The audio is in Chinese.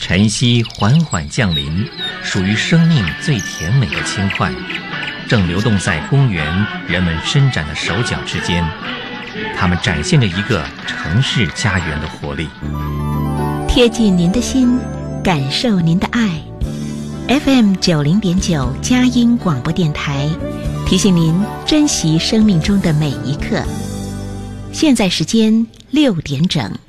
晨曦缓缓降临，属于生命最甜美的轻快，正流动在公园人们伸展的手脚之间。它们展现着一个城市家园的活力， 贴近您的心，感受您的爱。FM90.9佳音广播电台提醒您珍惜生命中的每一刻。现在时间6点整。